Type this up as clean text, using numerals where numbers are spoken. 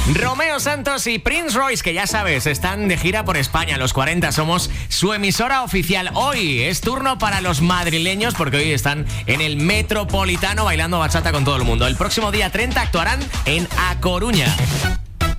Romeo Santos y Prince Royce, que ya sabes, están de gira por España. Los 40 somos su emisora oficial. Hoy es turno para los madrileños, porque hoy están en el Metropolitano bailando bachata con todo el mundo. El próximo día 30 actuarán en A Coruña.